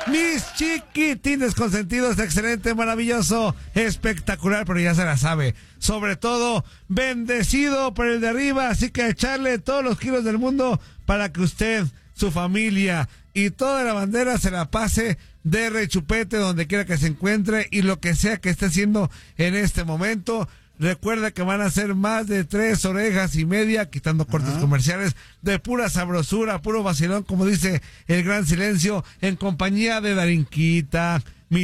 Mis chiquitines consentidos, excelente, maravilloso, espectacular, pero ya se la sabe. Sobre todo, bendecido por el de arriba, así que echarle todos los kilos del mundo para que usted, su familia y toda la bandera se la pase de rechupete donde quiera que se encuentre y lo que sea que esté haciendo en este momento. Recuerda que van a ser más de 3 orejas y media, quitando cortes comerciales, de pura sabrosura, puro vacilón, como dice el Gran Silencio, en compañía de Darinquita,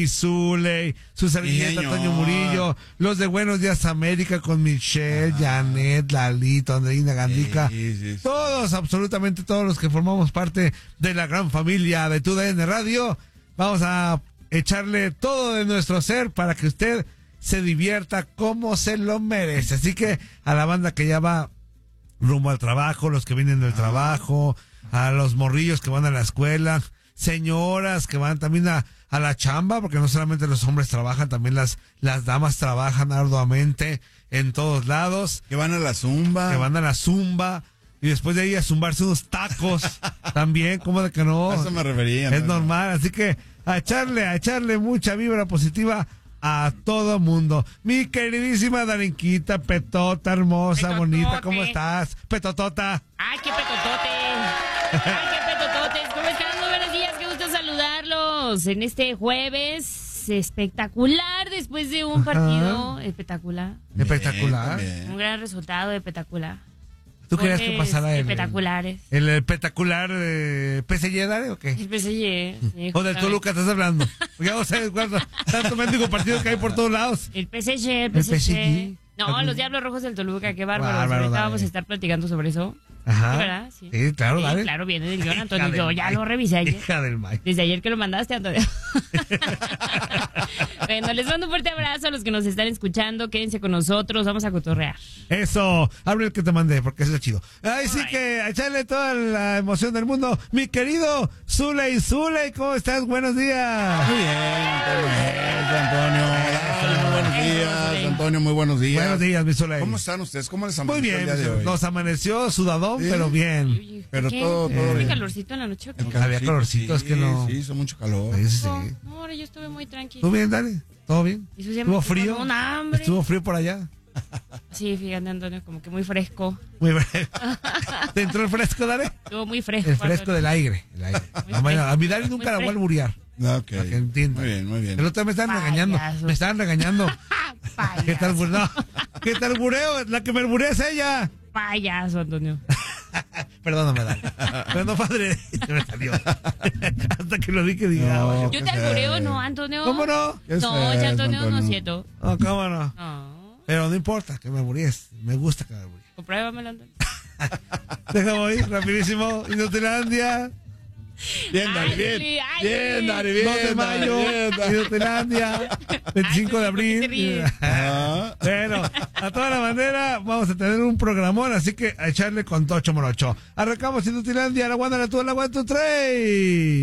Misule, su servilleta Toño Murillo, los de Buenos Días América con Michelle, Janet, Lalito, Andreina Gandica, todos, absolutamente todos los que formamos parte de la gran familia de TUDN Radio. Vamos a echarle todo de nuestro ser para que usted se divierta como se lo merece. Así que a la banda que ya va rumbo al trabajo, los que vienen del trabajo, a los morrillos que van a la escuela, señoras que van también a la chamba, porque no solamente los hombres trabajan, también las damas trabajan arduamente en todos lados. Que van a la zumba. Que van a la zumba. Y después de ahí a zumbarse unos tacos también, ¿cómo de que no? A eso me refería. Es normal, así que a echarle mucha vibra positiva a todo mundo. Mi queridísima Darinquita, petota, hermosa, Petotote. bonita, ¿cómo estás? Petotota. ¡Ay, qué petotote! ¡Ay, qué petototes! ¿Cómo están? Muy buenos días, qué gusto saludarlos en este jueves espectacular después de un partido espectacular. Espectacular. Bien. Un gran resultado espectacular. ¿Tú querías que Goles pasara espectaculares. el espectacular PSG, Dare, o qué? El PSG. Sí, ¿O del justamente. Toluca estás hablando? Porque ya no sabes cuánto, tanto mendigo partido que hay por todos lados. El PSG, El PSG. No, los Diablos Rojos del Toluca, qué bárbaros. Bárbaro, Ahorita dale. vamos a estar platicando sobre eso. Ajá. ¿Sí, verdad? Sí. Sí, claro, dale. Claro, viene del guión, Antonio. Hija Yo del ya Mike. lo revisé ayer. Hija del Mike. Desde ayer que lo mandaste, Antonio. Bueno, les mando un fuerte abrazo a los que nos están escuchando. Quédense con nosotros, vamos a cotorrear. Eso, abre el que te mandé, porque eso es chido. Ay, sí Alright. que a echarle toda la emoción del mundo. Mi querido Zuley, ¿cómo estás? Buenos días. Muy bien, Antonio. Dale, muy buenos días, Antonio, muy buenos días. Buenos días, mi Zuley. ¿Cómo están ustedes? ¿Cómo les Muy amaneció bien, el día de hoy? nos amaneció sudadón, ¿Sí? pero bien. Uy, Pero ¿qué? todo ¿Hace bien. calorcito en la noche o qué? Había calorcito, es que no. Sí, hizo mucho calor. Sí, sí. No, ahora yo estuve muy tranquila. ¿Tú bien, Dani? ¿Todo bien? Y eso ya ¿Estuvo me frío? un hambre. ¿Estuvo frío por allá? Sí, fíjate, Antonio, como que muy fresco. Muy bien. ¿Te entró el fresco, Dani? Estuvo muy fresco. El fresco del aire. No, bueno, a mi Dani Muy nunca la voy a fresco. alburear. Ok. Para que entienda. Muy bien, muy bien. El otro día me estaban regañando. Payaso. Me estaban regañando. Payaso. ¿Qué tal, no? ¿Qué tal bureo? La que me alburea es ella. Payaso, Antonio. Perdóname, Dani. Pero no, padre. Se me salió. Hasta que lo vi que diga. No. vaya. Yo te albureo, ¿no, Antonio? ¿Cómo no? ¿Qué No, es ya, eso, Antonio, no es cierto. No, ¿cómo no? No. Pero no importa que me alburees. Me gusta que me alburees. Compruébamelo, Antonio. Déjame ir rapidísimo. Inutilandia. Bien, Dani, Ay, bien. Lili, ay, Bien, Lili. Dani, bien. 2 de mayo. Dani, bien, Dani. Inutilandia. 25 de Ay, ¿por qué te abril. ríes? Ah. Bueno, a toda la manera vamos a tener un programón, así que a echarle con Tocho Morocho. Arrancamos Inutilandia, la One, la 2, la 1, 2, 3.